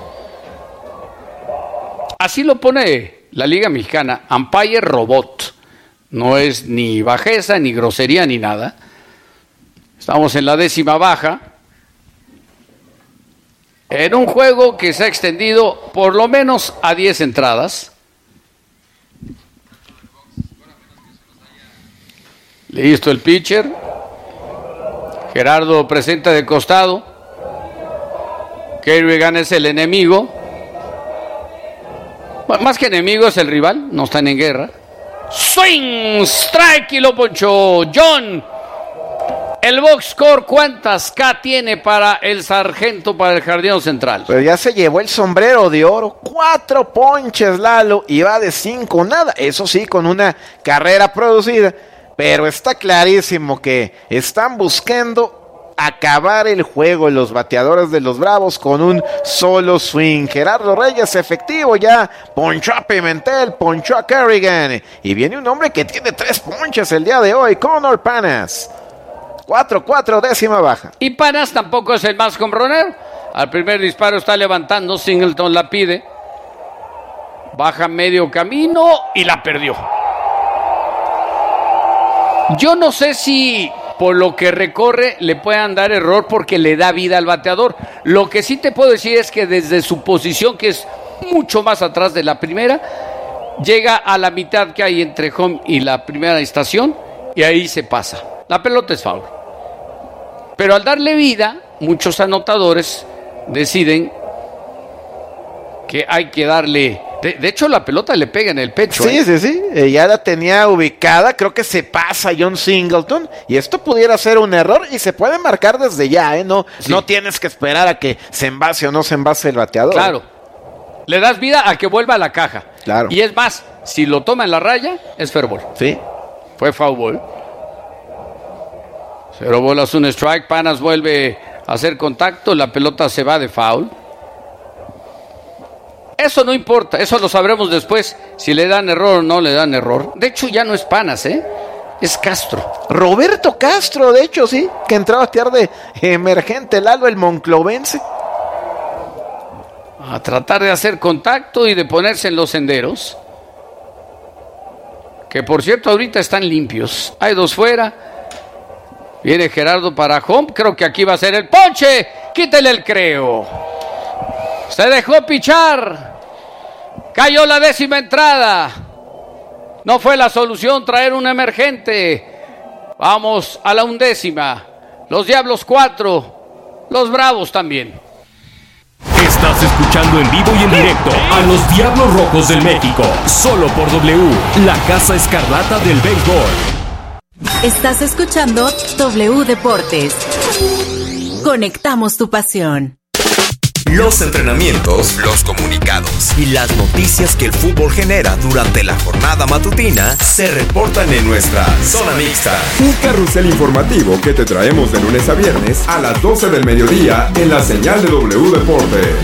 B: Así lo pone la Liga Mexicana, umpire robot. No es ni bajeza, ni grosería, ni nada. Estamos en la décima baja. En un juego que se ha extendido por lo menos a diez entradas. Listo el pitcher. Gerardo presenta de costado. Kerrigan es el enemigo. Más que enemigo es el rival. No están en guerra. Swing, strike y lo ponchó John. El box score, ¿cuántas K tiene para el sargento, para el jardinero central?
A: Pero ya se llevó el sombrero de oro. Cuatro ponches, Lalo, y va de cinco nada. Eso sí, con una carrera producida. Pero está clarísimo que están buscando acabar el juego los bateadores de los Bravos con un solo swing. Gerardo Reyes efectivo ya. Ponchó a Pimentel, ponchó a Kerrigan. Y viene un hombre que tiene tres ponches el día de hoy, Connor Panas. cuatro cuatro, décima baja.
B: Y Panas tampoco es el más compronero. Al primer disparo está levantando, Singleton la pide. Baja medio camino y la perdió. Yo no sé si por lo que recorre le puedan dar error porque le da vida al bateador. Lo que sí te puedo decir es que desde su posición, que es mucho más atrás de la primera, llega a la mitad que hay entre home y la primera estación y ahí se pasa. La pelota es foul. Pero al darle vida, muchos anotadores deciden que hay que darle... De, de hecho, la pelota le pega en el pecho.
A: Sí,
B: ¿eh?
A: sí, sí. Eh, ya la tenía ubicada. Creo que se pasa John Singleton. Y esto pudiera ser un error y se puede marcar desde ya, ¿eh? No, sí. No tienes que esperar a que se envase o no se envase el bateador.
B: Claro. Le das vida a que vuelva a la caja.
A: Claro.
B: Y es más, si lo toma en la raya, es fair ball.
A: Sí.
B: Fue foul ball. Cero bolas, un strike. Panas vuelve a hacer contacto. La pelota se va de foul. Eso no importa. Eso lo sabremos después. Si le dan error o no le dan error. De hecho, ya no es Panas, ¿eh? Es Castro.
A: Roberto Castro, de hecho, sí. Que entraba a batear de emergente, Lalo, el monclovense.
B: A tratar de hacer contacto y de ponerse en los senderos. Que por cierto, ahorita están limpios. Hay dos fuera. Viene Gerardo para home. Creo que aquí va a ser el ponche. Quítele el creo. Se dejó pichar. Cayó la décima entrada. No fue la solución traer un emergente. Vamos a la undécima. Los Diablos cuatro. Los Bravos también.
C: Estás escuchando en vivo y en directo a los Diablos Rojos del México. Solo por W, la Casa Escarlata del Béisbol.
D: Estás escuchando W Deportes. Conectamos tu pasión.
M: Los entrenamientos, los comunicados y las noticias que el fútbol genera durante la jornada matutina se reportan en nuestra Zona Mixta.
G: Un carrusel informativo que te traemos de lunes a viernes a las doce del mediodía en la señal de W Deportes.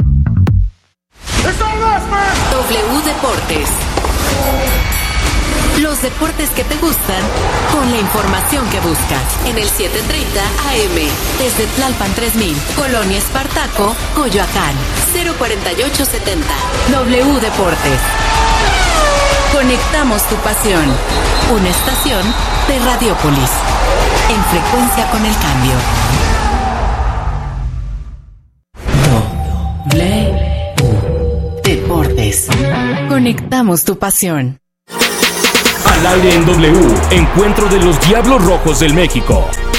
D: W Deportes. Los deportes que te gustan con la información que buscas. En el siete treinta A M. Desde Tlalpan tres mil, Colonia Espartaco, Coyoacán. cero cuarenta y ocho setenta. W Deportes. Conectamos tu pasión. Una estación de Radiopolis. En frecuencia con el cambio. W Deportes. Conectamos tu pasión.
C: Al aire en W, encuentro de los Diablos Rojos del México.